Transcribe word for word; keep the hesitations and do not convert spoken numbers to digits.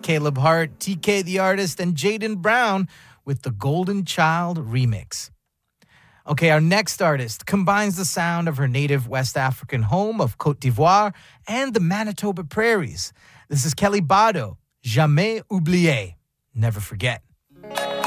Caleb Hart, T K the Artist, and Jaden Brown with the Golden Child remix. Okay, our next artist combines the sound of her native West African home of Côte d'Ivoire and the Manitoba prairies. This is Kelly Bado, Jamais Oublié, Never Forget.